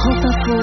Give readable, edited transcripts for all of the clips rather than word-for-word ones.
France Info.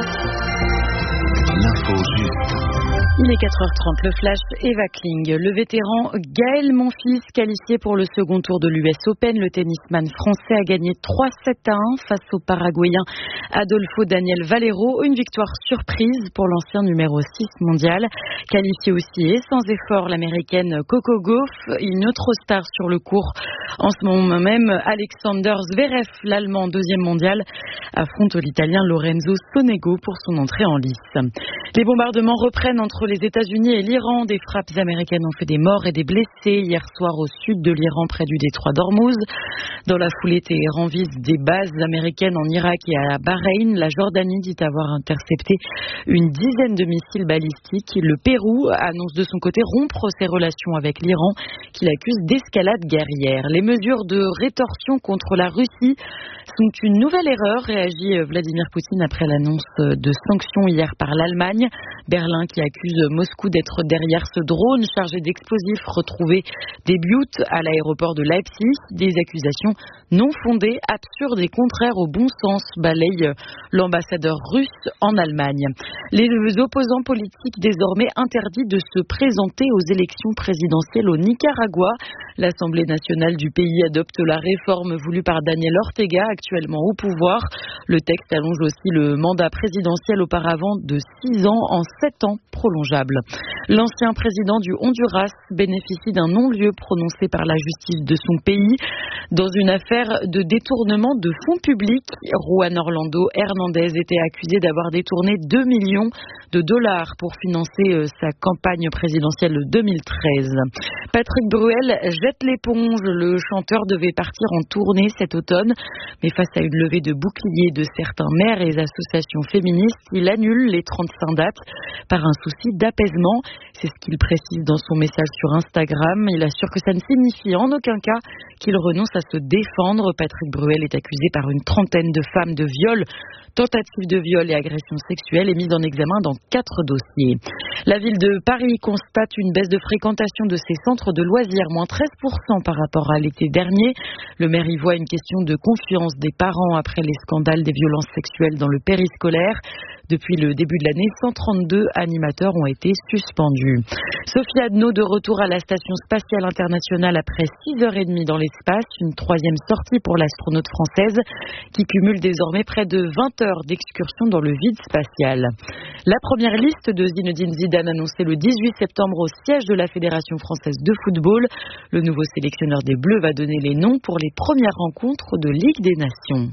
L'info juste. Il est 4h30, le flash Eva Kling. Le vétéran Gaël Monfils, qualifié pour le second tour de l'US Open, le tennisman français a gagné 3-7-1 face au Paraguayen Adolfo Daniel Valero. Une victoire surprise pour l'ancien numéro 6 mondial. Qualifié aussi et sans effort, l'américaine Coco Gauff, une autre star sur le court. En ce moment même, Alexander Zverev, l'allemand deuxième mondial, affronte l'italien Lorenzo Sonego pour son entrée en lice. Les bombardements reprennent entre les États-Unis et l'Iran. Des frappes américaines ont fait des morts et des blessés hier soir au sud de l'Iran, près du détroit d'Ormuz. Dans la foulée, Téhéran vise des bases américaines en Irak et à Bahreïn. La Jordanie dit avoir intercepté une dizaine de missiles balistiques. Le Pérou annonce de son côté rompre ses relations avec l'Iran, qu'il accuse d'escalade guerrière. Les mesures de rétorsion contre la Russie sont une nouvelle erreur, réagit Vladimir Poutine après l'annonce de sanctions hier par l'Allemagne. Berlin qui accuse Moscou d'être derrière ce drone chargé d'explosifs retrouvé début août à l'aéroport de Leipzig. Des accusations non fondées, absurdes et contraires au bon sens, balaye l'ambassadeur russe en Allemagne. Les opposants politiques désormais interdits de se présenter aux élections présidentielles au Nicaragua. L'Assemblée nationale du pays adopte la réforme voulue par Daniel Ortega, actuellement au pouvoir. Le texte allonge aussi le mandat présidentiel auparavant de 6 ans en 7 ans prolongeables. L'ancien président du Honduras bénéficie d'un non-lieu prononcé par la justice de son pays dans une affaire de détournement de fonds publics. Juan Orlando Hernández était accusé d'avoir détourné 2 millions de dollars pour financer sa campagne présidentielle de 2013. Patrick Bruel jette l'éponge. Le chanteur devait partir en tournée cet automne, mais face à une levée de boucliers de certains maires et associations féministes, il annule les 35 dates par un souci d'apaisement. C'est ce qu'il précise dans son message sur Instagram. Il assure que ça ne signifie en aucun cas qu'il renonce à se défendre. Patrick Bruel est accusé par une trentaine de femmes de viol, tentative de viol et agression sexuelle, et mise en examen dans 4 dossiers. La ville de Paris constate une baisse de fréquentation de ses centres de loisirs, moins 13% par rapport à l'été dernier. Le maire y voit une question de confiance des parents après les scandales des violences sexuelles dans le périscolaire. Depuis le début de l'année, 132 animateurs ont été suspendus. Sophie Adno de retour à la Station spatiale internationale après 6h30 dans l'espace. Une 3e sortie pour l'astronaute française qui cumule désormais près de 20 heures d'excursion dans le vide spatial. La première liste de Zinedine Zidane annoncée le 18 septembre au siège de la Fédération française de football. Le nouveau sélectionneur des Bleus va donner les noms pour les premières rencontres de Ligue des Nations.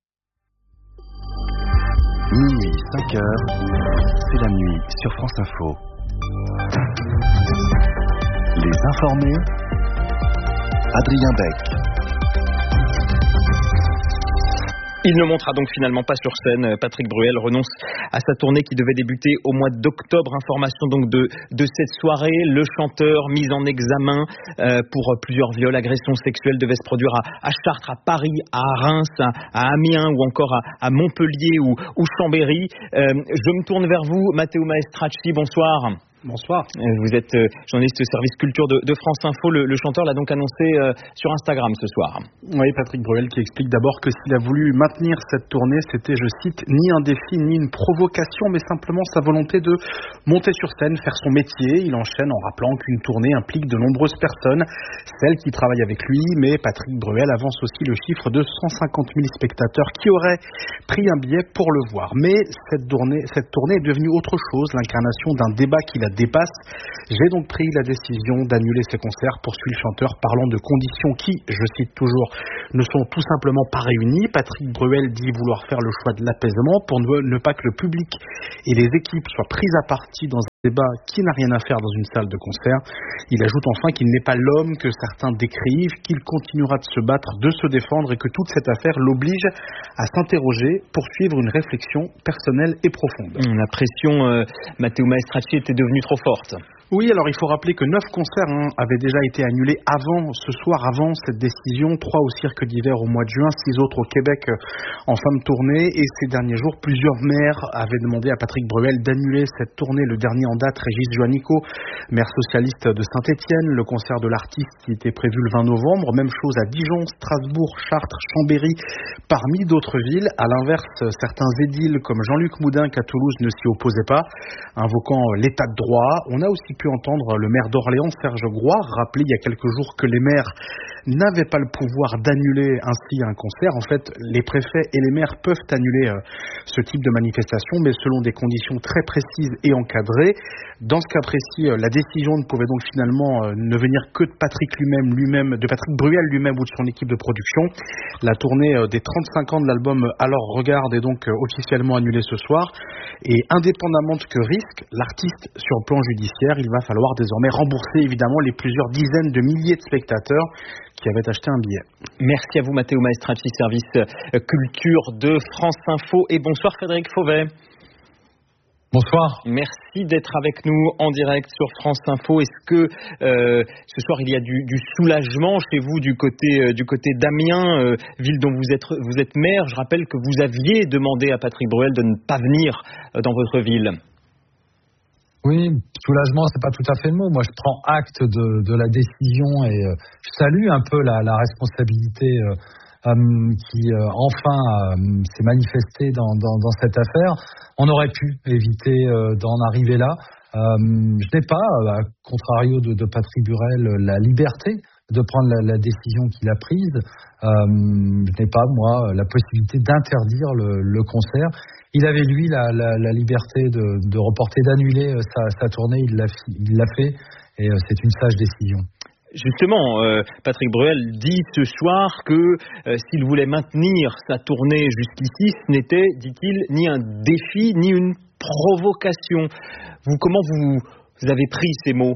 Minuit, 5h, c'est la nuit sur France Info. Les informés, Adrien Beck. Il ne montera donc finalement pas sur scène. Patrick Bruel renonce à sa tournée qui devait débuter au mois d'octobre. Information donc de cette soirée. Le chanteur mis en examen pour plusieurs viols, agressions sexuelles devait se produire à Chartres, à Paris, à Reims, à Amiens ou encore à Montpellier ou Chambéry. Je me tourne vers vous, Matteo Maestracci, bonsoir. Bonsoir. Vous êtes journaliste au service culture de France Info. Le chanteur l'a donc annoncé sur Instagram ce soir. Oui, Patrick Bruel qui explique d'abord que s'il a voulu maintenir cette tournée, c'était, je cite, ni un défi ni une provocation, mais simplement sa volonté de monter sur scène, faire son métier. Il enchaîne en rappelant qu'une tournée implique de nombreuses personnes, celles qui travaillent avec lui, mais Patrick Bruel avance aussi le chiffre de 150 000 spectateurs qui auraient pris un billet pour le voir. Mais cette tournée est devenue autre chose, l'incarnation d'un débat qui la dépasse. J'ai donc pris la décision d'annuler ces concerts, poursuit le chanteur, parlant de conditions qui, je cite toujours, ne sont tout simplement pas réunies. Patrick Bruel dit vouloir faire le choix de l'apaisement pour ne pas que le public et les équipes soient prises à partie dans un débat qui n'a rien à faire dans une salle de concert. Il ajoute enfin qu'il n'est pas l'homme que certains décrivent, qu'il continuera de se battre, de se défendre et que toute cette affaire l'oblige à s'interroger pour suivre une réflexion personnelle et profonde. La pression, Matteo Maestracci, était devenue trop forte. Oui, alors il faut rappeler que 9 concerts avaient déjà été annulés avant cette décision. 3 au Cirque d'Hiver au mois de juin, 6 autres au Québec en fin de tournée. Et ces derniers jours, plusieurs maires avaient demandé à Patrick Bruel d'annuler cette tournée. Le dernier en date, Régis Juanico, maire socialiste de Saint-Étienne. Le concert de l'artiste qui était prévu le 20 novembre. Même chose à Dijon, Strasbourg, Chartres, Chambéry, parmi d'autres villes. À l'inverse, certains édiles comme Jean-Luc Moudin à Toulouse ne s'y opposaient pas, invoquant l'état de droit. On a aussi pu entendre le maire d'Orléans, Serge Grouard, rappeler il y a quelques jours que les maires n'avaient pas le pouvoir d'annuler ainsi un concert. En fait, les préfets et les maires peuvent annuler ce type de manifestation, mais selon des conditions très précises et encadrées. Dans ce cas précis, la décision ne pouvait donc finalement ne venir que de Patrick de Patrick Bruel lui-même ou de son équipe de production. La tournée des 35 ans de l'album Alors Regarde est donc officiellement annulée ce soir. Et indépendamment de ce que risque l'artiste sur le plan judiciaire, il va falloir désormais rembourser évidemment les plusieurs dizaines de milliers de spectateurs qui avaient acheté un billet. Merci à vous Matteo Maestracci, service culture de France Info, et bonsoir Frédéric Fauvet. Bonsoir. Merci d'être avec nous en direct sur France Info. Est-ce que ce soir il y a du soulagement chez vous du côté d'Amiens, ville dont vous êtes maire? Je rappelle que vous aviez demandé à Patrick Bruel de ne pas venir dans votre ville. Oui, soulagement, c'est pas tout à fait le mot. Moi, je prends acte de la décision et je salue un peu la responsabilité qui enfin s'est manifestée dans cette affaire. On aurait pu éviter d'en arriver là. Je n'ai pas, à contrario de Patrick Bruel, la liberté de prendre la décision qu'il a prise. Je n'ai pas, moi, la possibilité d'interdire le concert. Il avait, lui, la liberté de reporter, d'annuler sa tournée. Il l'a fait et c'est une sage décision. Justement, Patrick Bruel dit ce soir que s'il voulait maintenir sa tournée jusqu'ici, ce n'était, dit-il, ni un défi, ni une provocation. Comment vous avez pris ces mots?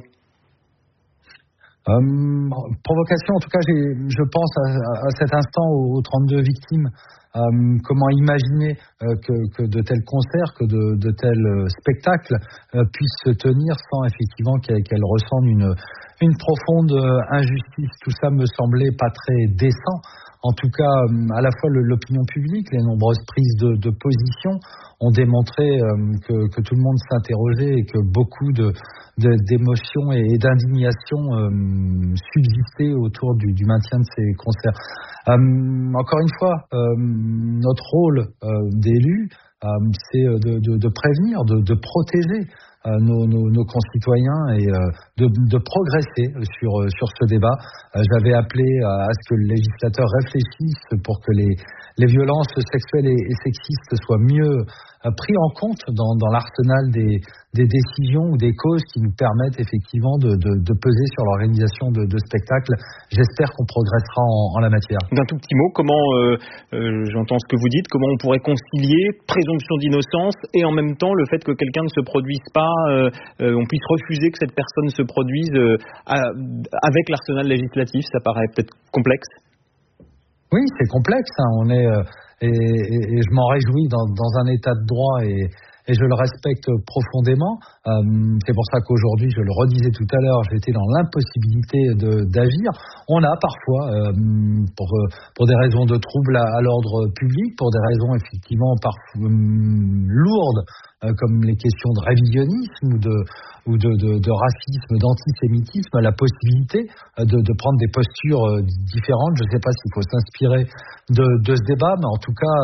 Provocation, en tout cas, je pense à cet instant aux 32 victimes. Comment imaginer que de tels concerts, que de tels spectacles puissent se tenir sans effectivement qu'elles ressentent une profonde injustice. Tout ça me semblait pas très décent. En tout cas, à la fois l'opinion publique, les nombreuses prises de position ont démontré que tout le monde s'interrogeait et que beaucoup d'émotions et d'indignation subsistaient autour du maintien de ces concerts. Encore une fois, notre rôle d'élu, c'est de prévenir, de protéger nos concitoyens et de progresser sur ce débat. J'avais appelé à ce que le législateur réfléchisse pour que les violences sexuelles et sexistes soient mieux pris en compte dans l'arsenal des décisions ou des causes qui nous permettent effectivement de peser sur l'organisation de spectacles. J'espère qu'on progressera en la matière. D'un tout petit mot, comment, j'entends ce que vous dites, comment on pourrait concilier présomption d'innocence et en même temps le fait que quelqu'un ne se produise pas, on puisse refuser que cette personne se produise avec l'arsenal législatif? Ça paraît peut-être complexe. Oui, c'est complexe. On est et je m'en réjouis dans un état de droit et je le respecte profondément. C'est pour ça qu'aujourd'hui, je le redisais tout à l'heure, j'étais dans l'impossibilité d'agir. On a parfois, pour des raisons de trouble à l'ordre public, pour des raisons effectivement lourdes, comme les questions de révisionnisme ou de racisme, d'antisémitisme, la possibilité de prendre des postures différentes. Je ne sais pas s'il faut s'inspirer de ce débat, mais en tout cas,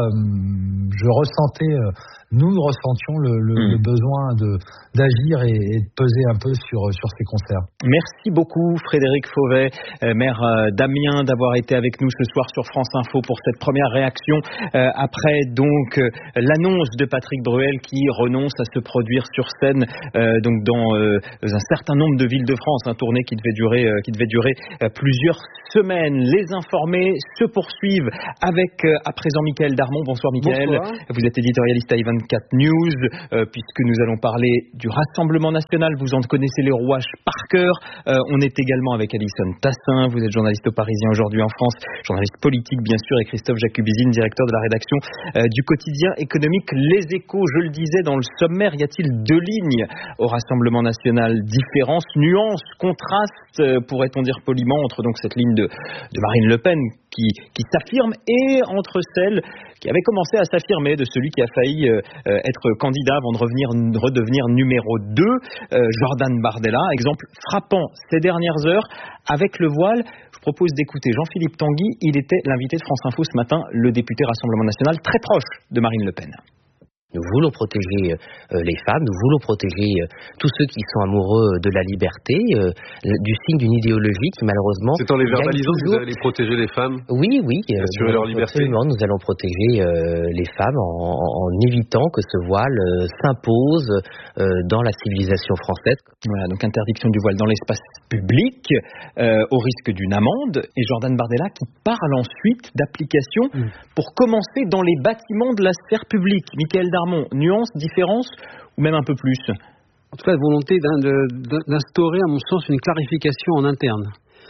nous ressentions le besoin d'agir et de peser un peu sur ces concerts. Merci beaucoup Frédéric Fauvet, maire d'Amiens, d'avoir été avec nous ce soir sur France Info pour cette première réaction après donc l'annonce de Patrick Bruel qui renonce à se produire sur scène donc dans un certain nombre de villes de France, un tournée qui devait durer plusieurs semaines. Les informés se poursuivent avec à présent Mickaël Darmon. Bonsoir Mickaël. Bonsoir. Vous êtes éditorialiste à Even 24 News, puisque nous allons parler du Rassemblement National. Vous en connaissez les rouages par cœur. On est également avec Alison Tassin. Vous êtes journaliste au Parisien aujourd'hui en France, journaliste politique bien sûr, et Christophe Jacubizine, directeur de la rédaction du quotidien économique Les Échos. Je le disais dans le sommaire, y a-t-il deux lignes au Rassemblement National? Différences, nuances, contrastes, pourrait-on dire poliment, entre donc cette ligne de Marine Le Pen qui s'affirme et entre celle qui avait commencé à s'affirmer de celui qui a failli être candidat avant de redevenir numéro 2, Jordan Bardella. Exemple frappant ces dernières heures avec le voile. Je propose d'écouter Jean-Philippe Tanguy. Il était l'invité de France Info ce matin, le député Rassemblement National, très proche de Marine Le Pen. Nous voulons protéger les femmes, nous voulons protéger tous ceux qui sont amoureux de la liberté, du signe d'une idéologie qui malheureusement... C'est en les verbalisant que vous allez protéger les femmes? Oui. Assurer leur liberté. Absolument, nous allons protéger les femmes en évitant que ce voile s'impose dans la civilisation française. Voilà, donc interdiction du voile dans l'espace public, au risque d'une amende. Et Jordan Bardella qui parle ensuite d'application pour commencer dans les bâtiments de la sphère publique. Michael Darmon, nuance, différence ou même un peu plus? En tout cas, la volonté d'instaurer, à mon sens, une clarification en interne.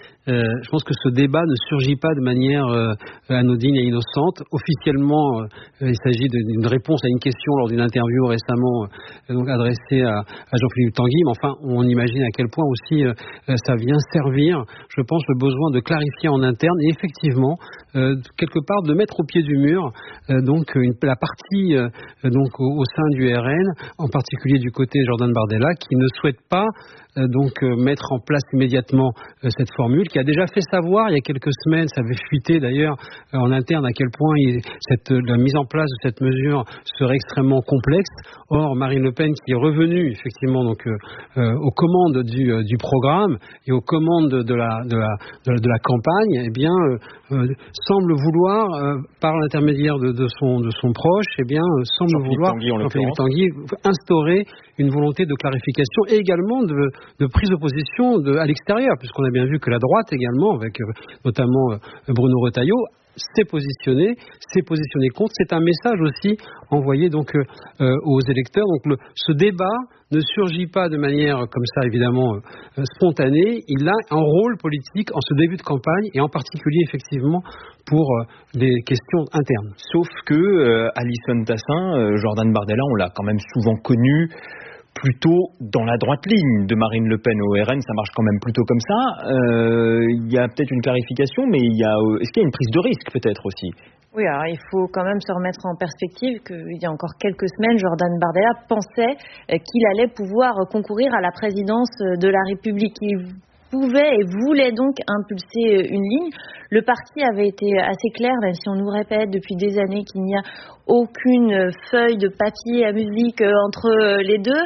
Je pense que ce débat ne surgit pas de manière anodine et innocente. Officiellement, il s'agit d'une réponse à une question lors d'une interview récemment adressée à Jean-Philippe Tanguy. Mais enfin, on imagine à quel point aussi ça vient servir, je pense, le besoin de clarifier en interne et effectivement, quelque part, de mettre au pied du mur la partie au sein du RN, en particulier du côté Jordan Bardella, qui ne souhaite pas mettre en place immédiatement cette formule, qui a déjà fait savoir il y a quelques semaines, ça avait fuité d'ailleurs en interne à quel point la mise en place de cette mesure serait extrêmement complexe. Or Marine Le Pen, qui est revenue effectivement aux commandes du programme et aux commandes de la campagne, semble vouloir par l'intermédiaire de son proche, semble vouloir Jean-Philippe Tanguy instaurer une volonté de clarification et également de prise de position à l'extérieur, puisqu'on a bien vu que la droite également, avec notamment Bruno Retailleau, s'est positionné contre. C'est un message aussi envoyé aux électeurs. Donc ce débat ne surgit pas de manière comme ça évidemment spontanée. Il a un rôle politique en ce début de campagne et en particulier effectivement pour des questions internes. Sauf que Alison Tassin, Jordan Bardella, on l'a quand même souvent connu plutôt dans la droite ligne de Marine Le Pen au RN, ça marche quand même plutôt comme ça. Il y a peut-être une clarification, mais est-ce qu'il y a une prise de risque peut-être aussi? Oui, alors il faut quand même se remettre en perspective qu'il y a encore quelques semaines, Jordan Bardella pensait qu'il allait pouvoir concourir à la présidence de la République. Il pouvait et voulait donc impulser une ligne. Le parti avait été assez clair, même si on nous répète depuis des années qu'il n'y a aucune feuille de papier à musique entre les deux.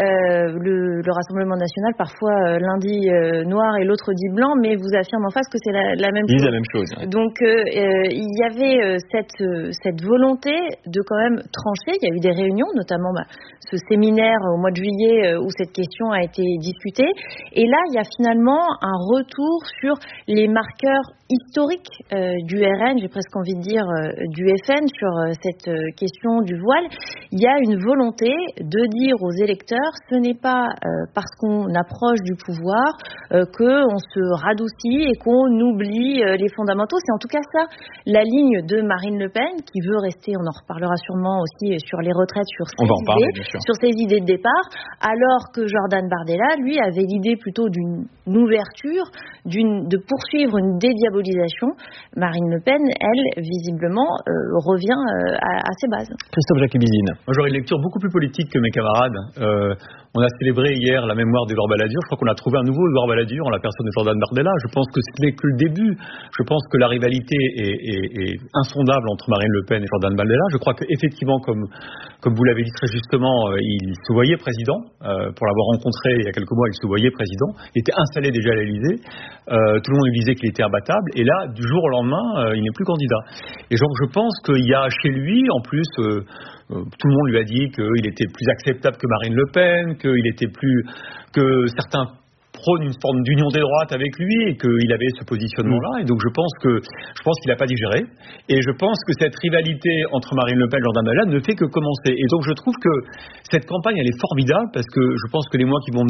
Le Rassemblement National, parfois l'un dit noir et l'autre dit blanc, mais vous affirme en face que c'est la même chose. La même chose. Ouais. Donc il y avait cette volonté de quand même trancher. Il y a eu des réunions, notamment ce séminaire au mois de juillet où cette question a été discutée. Et là, il y a finalement un retour sur les marqueurs historiques du RN, j'ai presque envie de dire du FN, sur cette question du voile. Il y a une volonté de dire aux électeurs, ce n'est pas parce qu'on approche du pouvoir qu'on se radoucit et qu'on oublie les fondamentaux. C'est en tout cas ça la ligne de Marine Le Pen, qui veut rester, on en reparlera sûrement aussi sur les retraites, sur ses idées de départ, alors que Jordan Bardella, lui, avait l'idée plutôt d'une ouverture, de poursuivre une dédiabolisation. Marine Le Pen, elle, visiblement, revient à ses bases. Christophe Jacubizine. Moi, j'aurais une lecture beaucoup plus politique que mes camarades. On a célébré hier la mémoire d'Édouard Balladur. Je crois qu'on a trouvé un nouveau Édouard Balladur en la personne de Jordan Bardella. Je pense que ce n'est que le début. Je pense que la rivalité est insondable entre Marine Le Pen et Jordan Bardella. Je crois qu'effectivement, comme vous l'avez dit très justement, il se voyait président. Pour l'avoir rencontré il y a quelques mois, il se voyait président. Il était installé déjà à l'Élysée. Tout le monde lui disait qu'il était imbattable. Et là, du jour au lendemain, il n'est plus candidat. Et donc, je pense qu'il y a chez lui, en plus, tout le monde lui a dit qu'il était plus acceptable que Marine Le Pen, que certains prône une forme d'union des droites avec lui et qu'il avait ce positionnement-là. Et donc je pense qu'il n'a pas digéré. Et je pense que cette rivalité entre Marine Le Pen et Jordan Bardella ne fait que commencer. Et donc je trouve que cette campagne, elle est formidable parce que je pense que les mois qui vont